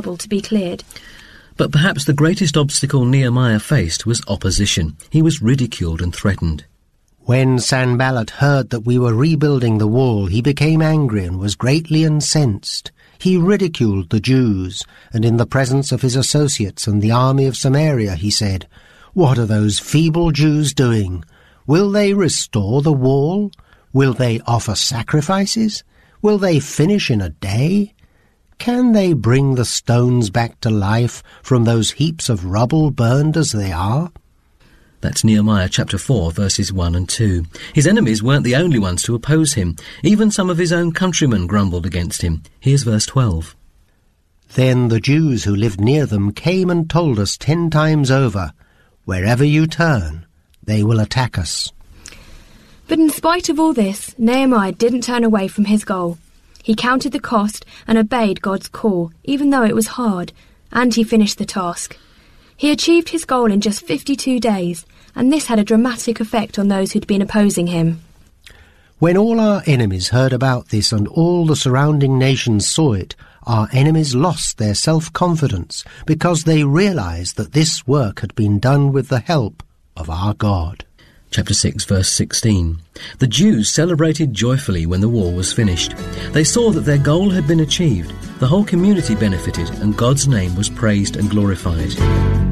impossible to be cleared. But perhaps the greatest obstacle Nehemiah faced was opposition. He was ridiculed and threatened. When Sanballat heard that we were rebuilding the wall, he became angry and was greatly incensed. He ridiculed the Jews, and in the presence of his associates and the army of Samaria he said, "What are those feeble Jews doing? Will they restore the wall? Will they offer sacrifices? Will they finish in a day? Can they bring the stones back to life from those heaps of rubble burned as they are?" That's Nehemiah chapter 4, verses 1 and 2. His enemies weren't the only ones to oppose him. Even some of his own countrymen grumbled against him. Here's verse 12. "Then the Jews who lived near them came and told us 10 times over, 'Wherever you turn, they will attack us.'" But in spite of all this, Nehemiah didn't turn away from his goal. He counted the cost and obeyed God's call, even though it was hard, and he finished the task. He achieved his goal in just 52 days, and this had a dramatic effect on those who'd been opposing him. When all our enemies heard about this and all the surrounding nations saw it, our enemies lost their self-confidence because they realized that this work had been done with the help of our God. Chapter 6, verse 16. The Jews celebrated joyfully when the wall was finished. They saw that their goal had been achieved. The whole community benefited, and God's name was praised and glorified.